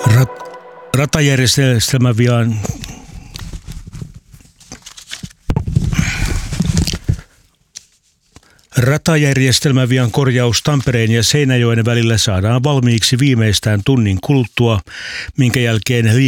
Ratajärjestelmävian korjaus Tampereen ja Seinäjoen välillä saadaan valmiiksi viimeistään tunnin kuluttua, minkä jälkeen